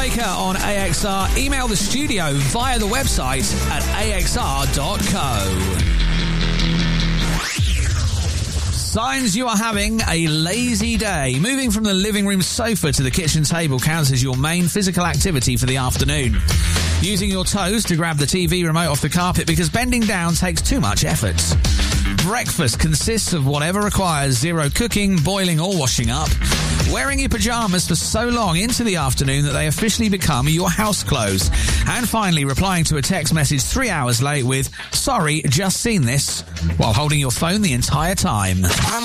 Breaker on AXR. Email the studio via the website at axr.co. Signs you are having a lazy day. Moving from the living room sofa to the kitchen table counts as your main physical activity for the afternoon. Using your toes to grab the TV remote off the carpet because bending down takes too much effort. Breakfast consists of whatever requires zero cooking, boiling or washing up. Wearing your pyjamas for so long into the afternoon that they officially become your house clothes. And finally, replying to a text message 3 hours late with, "Sorry, just seen this," while holding your phone the entire time.